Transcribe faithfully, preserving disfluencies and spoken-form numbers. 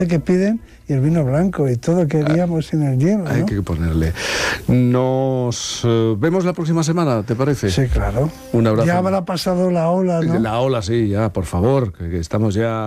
que piden y el vino blanco y todo queríamos en el hielo, ¿no? Hay que ponerle. Nos eh, vemos la próxima semana, ¿te parece? Sí, claro. Un abrazo. Ya habrá pasado la ola, ¿no? La ola, sí, ya, por favor, que, que estamos ya...